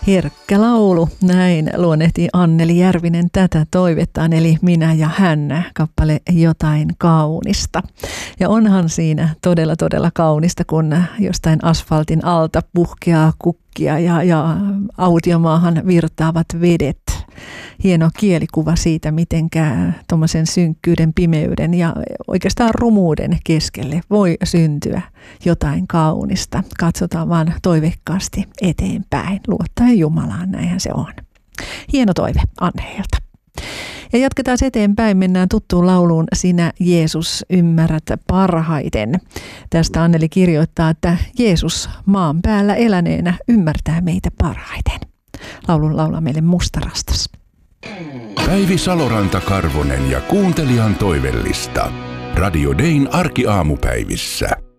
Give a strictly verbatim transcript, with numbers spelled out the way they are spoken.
Herkkä laulu, näin luonnehtii Anneli Järvinen tätä toivettaan, eli Minä ja hän, kappale Jotain kaunista. Ja onhan siinä todella todella kaunista, kun jostain asfaltin alta puhkeaa kukkia ja, ja autiomaahan virtaavat vedet. Hieno kielikuva siitä, mitenkä tuommoisen synkkyyden, pimeyden ja oikeastaan rumuuden keskelle voi syntyä jotain kaunista. Katsotaan vaan toiveikkaasti eteenpäin, luottaen Jumalaan, näinhän se on. Hieno toive Anneilta. Ja jatketaan eteenpäin, mennään tuttuun lauluun Sinä Jeesus ymmärrät parhaiten. Tästä Anneli kirjoittaa, että Jeesus maan päällä eläneenä ymmärtää meitä parhaiten. Laulun laulaa meille Mustarastas. Päivi Saloranta-Karvonen ja kuuntelijan toivellista. Radio Dayn arkiaamupäivissä.